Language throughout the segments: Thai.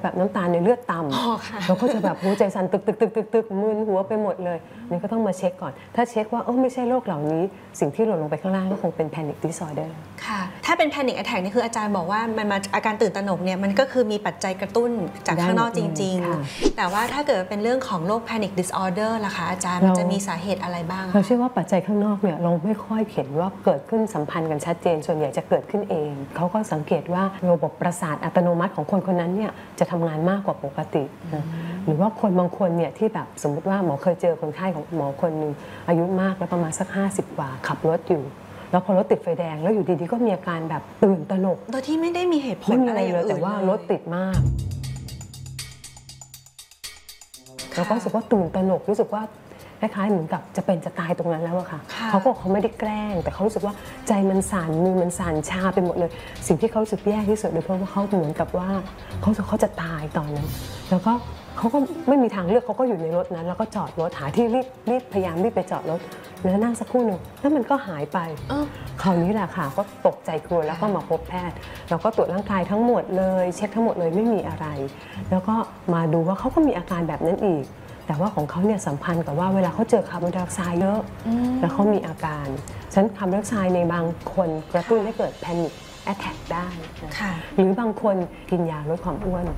แบบน้ำตาลในเลือดต่ำเราก็จะแบบหัวใจสั่นตึกมึนหัวไปหมดเลยนี่ก็ต้องมาเช็คก่อนถ้าเช็คว่าไม่ใช่โรคเหล่านี้สิ่งที่หล่นลงไปข้างล่างก็คงเป็น panic disorder ค่ะถ้าเป็น panic attack นี่คืออาจารย์บอกว่ามันมาอาการตื่นตระหนกเนี่ยมันก็คือมีปัจจัยกระตุ้นจากข้างนอกจริงๆแต่ว่าถ้าเกิดเป็นเรื่องของโรค panic disorder ล่ะคะอาจารย์มันจะมีสาเหตุอะไรบ้างเราเชื่อว่าปัจจัยข้างนอกเนี่ยเราไม่ค่อยเห็นว่าเกิดขึ้นสัมพันธ์กันชัดเจนส่วนใหญ่จะเกิดขึ้นเองเขาก็สังเกตว่าระบบประสาทอัตโนมัติของคนคนนั้นเนี่ยจะทำงานมากกว่าปกติหรือว่าคนบางคนเนี่ยที่แบบสมมติว่าหมอเคยเจอคนไข้ของหมอคนหนึ่งอายุมากแล้วประมาณสัก50 กว่าขับรถอยู่แล้วพอรถติดไฟแดงแล้วอยู่ดีๆก็มีอาการแบบตื่นตระหนกโดยที่ไม่ได้มีเหตุผลอะไรเลยแต่ว่ารถติดมากเราก็รู้สึกว่าตื่นตระหนกรู้สึกว่าคล้ายๆเหมือนกับจะเป็นจะตายตรงนั้นแล้วอะค่ะเขาไม่ได้แกล้งแต่เขารู้สึกว่าใจมันสั่นมือมันสั่นชาไปหมดเลยสิ่งที่เขารู้สึกแย่ที่สุดเลยเพราะว่าเขาเหมือนกับว่าเขาจะตายตอนนั้นแล้วก็เขาก็ไม่มีทางเลือกเขาก็อยู่ในรถนั้นแล้วก็จอดรถหาที่รีบพยายามรีบไปจอดรถแล้วนั่งสักครู่หนึ่งแล้วมันก็หายไปคราวนี้แหละค่ะก็ตกใจกลัวแล้วก็มาพบแพทย์เราก็ตรวจร่างกายทั้งหมดเลยเช็คทั้งหมดเลยไม่มีอะไรแล้วก็มาดูว่าเขาก็มีอาการแบบนั้นอีกแต่ว่าของเขาเนี่ยสัมพันธ์กับว่าเวลาเขาเจอคาร์บอนไดออกไซด์เยอะแล้วเขามีอาการฉะนั้นคาร์บอนไดออกไซด์ในบางคนกระตุ้นให้เกิดแพนิคแอทแทกได้หรือบางคนกินยาลดความอ้วน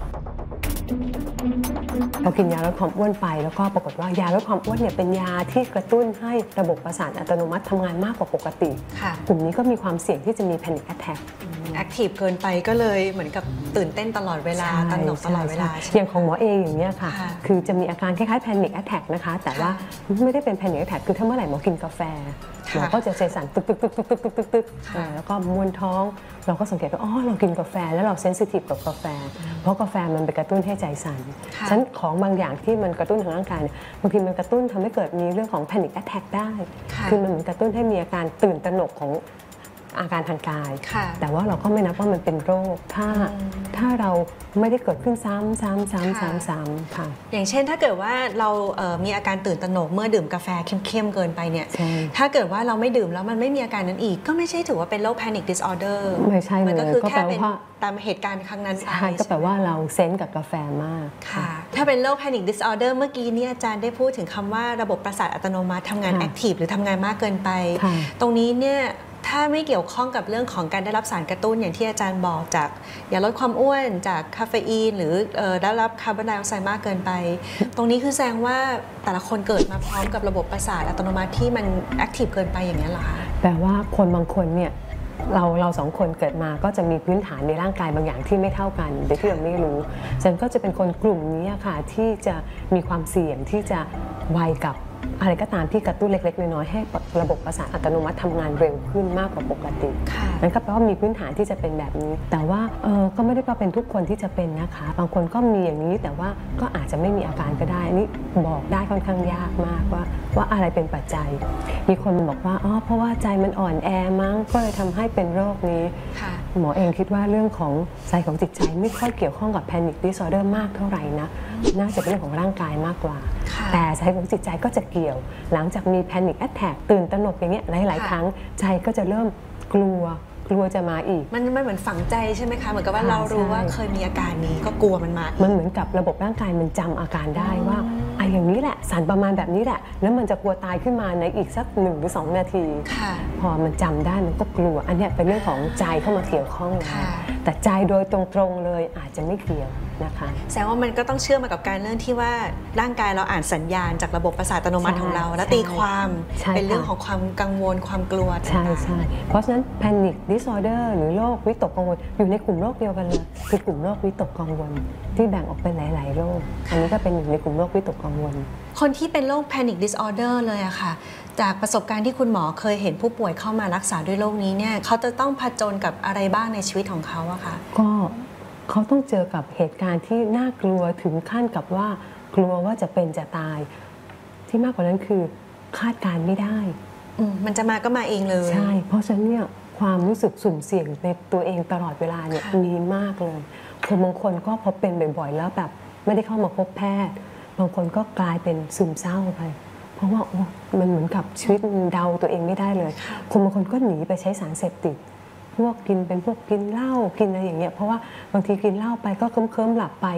เรากินยาลดความอ้วนไปแล้วก็ปรากฏว่ายาลดความอ้วนเนี่ยเป็นยาที่กระตุ้นให้ระบบประสาทอัตโนมัติทำงานมากกว่าปกติกลุ่มนี้ก็มีความเสี่ยงที่จะมีแพนิคแอทแทกแอคทีฟเกินไปก็เลยเหมือนกับตื่นเต้นตลอดเวลาตระหนกตลอดเวลาอย่างของหมอเองอย่างนี้ค่ะคือจะมีอาการคล้ายๆแพนิคแอทแทกนะคะแต่ว่าไม่ได้เป็นแพนิคแอทแทกคือถ้าเมื่อไหร่หมอกินกาแฟหมอก็จะใจสั่นตึกแล้วก็มวนท้องเราก็สังเกตว่าเรากินกาแฟแล้วเราเซนซิทีฟกับกาแฟเพราะกาแฟมันไปกระตุ้นให้ใจสั่นฉะนั้นของบางอย่างที่มันกระตุ้นทางร่างกายบางทีมันกระตุ้นทำให้เกิดมีเรื่องของแพนิคแอทแทกได้คือมันกระตุ้นให้มีอาการตื่นตระหนกของอาการทางกายแต่ว่าเราก็ไม่นับว่ามันเป็นโรคถ้าเราไม่ได้เกิดขึ้นซ้ำค่ะอย่างเช่นถ้าเกิดว่าเรามีอาการตื่นตระหนกเมื่อดื่มกาแฟเข้มๆเกินไปเนี่ยถ้าเกิดว่าเราไม่ดื่มแล้วมันไม่มีอาการนั้นอีกก็ไม่ใช่ถือว่าเป็นโรค panic disorder ไม่ใช่เลยก็คือแค่เป็นตามเหตุการณ์ครั้งนั้นใช่ก็แปลว่าเราเซนส์กับกาแฟมากค่ะถ้าเป็นโรค panic disorder เมื่อกี้นี่อาจารย์ได้พูดถึงคำว่าระบบประสาทอัตโนมัติทำงาน active หรือทำงานมากเกินไปตรงนี้เนี่ยถ้าไม่เกี่ยวข้องกับเรื่องของการได้รับสารกระตุ้นอย่างที่อาจารย์บอกจากยาลดความอ้วนจากคาเฟอีนหรือได้รับคาร์บอนไดออกไซด์มากเกินไปตรงนี้คือแสดงว่าแต่ละคนเกิดมาพร้อมกับระบบประสาทอัตโนมัติที่มันแอคทีฟเกินไปอย่างนี้เหรอคะแปลว่าคนบางคนเนี่ยเราสองคนเกิดมาก็จะมีพื้นฐานในร่างกายบางอย่างที่ไม่เท่ากันโดยที่เราไม่รู้ฉันก็จะเป็นคนกลุ่มนี้ค่ะที่จะมีความเสี่ยงที่จะไวกับอะไรก็ตามที่กระตุ้นเล็กๆน้อยๆให้ระบบประสาทอัตโนมัติทำงานเร็วขึ้นมากกว่าปกตินั่นก็แปลว่ามีพื้นฐานที่จะเป็นแบบนี้แต่ว่าก็ไม่ได้แปลเป็นทุกคนที่จะเป็นนะคะบางคนก็มีอย่างนี้แต่ว่าก็อาจจะไม่มีอาการก็ได้นี่บอกได้ค่อนข้างยากมากว่าอะไรเป็นปัจจัยมีคนบอกว่าเพราะว่าใจมันอ่อนแอมั้งก็เลยทำให้เป็นโรคนี้หมอเองคิดว่าเรื่องของใจของจิตใจไม่ค่อยเกี่ยวข้องกับ panic disorder มากเท่าไหร่นะน่าจะเป็นเรื่องของร่างกายมากกว่าแต่ใจของจิตใจก็จะเกี่ยวหลังจากมี panic attack ตื่นตระหนกอย่างเงี้ยหลายๆครั้งใจก็จะเริ่มกลัวจะมาอีกมันเหมือนฝังใจใช่ไหมคะเหมือนกับว่าเรารู้ว่าเคยมีอาการนี้ก็กลัวมันมามันเหมือนกับระบบร่างกายมันจำอาการได้ว่าอย่างนี้แหละสั่นประมาณแบบนี้แหละแล้วมันจะกลัวตายขึ้นมาในอีกสัก1 หรือ 2 นาทีพอมันจำได้มันก็กลัวอันนี้เป็นเรื่องของใจเข้ามาเกี่ยวข้องแต่ใจโดยตรงๆเลยอาจจะไม่เกี่ยวนะคะแสดงว่ามันก็ต้องเชื่อมมากับการเรื่องที่ว่าร่างกายเราอ่านสัญญาณจากระบบประสาทอัตโนมัติของเราและตีความเป็นเรื่องของความกังวลความกลัวใช่เพราะฉะนั้น panic disorder หรือโรควิตกกังวลอยู่ในกลุ่มโรคเดียวกันเลยคือกลุ่มโรควิตกกังวลที่แบ่งออกเป็นหลายๆโรคอันนี้ก็เป็นหนึ่งในกลุ่มโรควิตกกังวลคนที่เป็นโรค panic disorder เลยอะค่ะจากประสบการณ์ที่คุณหมอเคยเห็นผู้ป่วยเข้ามารักษาด้วยโรคนี้เนี่ยเขาจะต้องผจญกับอะไรบ้างในชีวิตของเขาอะค่ะก็เขาต้องเจอกับเหตุการณ์ที่น่ากลัวถึงขั้นกับว่ากลัวว่าจะเป็นจะตายที่มากกว่านั้นคือคาดการไม่ได้มันจะมาก็มาเองเลยใช่เพราะฉะนั้นเนี่ยความรู้สึกสุ่มเสี่ยงในตัวเองตลอดเวลาเนี่ยมีมากเลยคนบางคนก็พอเป็นบ่อยๆแล้วแบบไม่ได้เข้ามาพบแพทย์บางคนก็กลายเป็นซึมเศร้าไปเพราะว่ามันเหมือนกับชีวิตเดาตัวเองไม่ได้เลยคนบางคนก็หนีไปใช้สารเสพติดพวกกินเหล้ากินอะไรอย่างเงี้ยเพราะว่าบางทีกินเหล้าไปก็เคลิ้มๆหลับไป